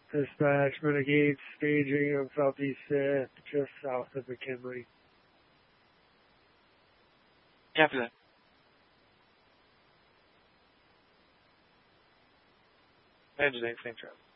Dispatch, Renegade, staging of Southeast 5th, just south of McKinley. Copy that. Engine 8, St. Charles.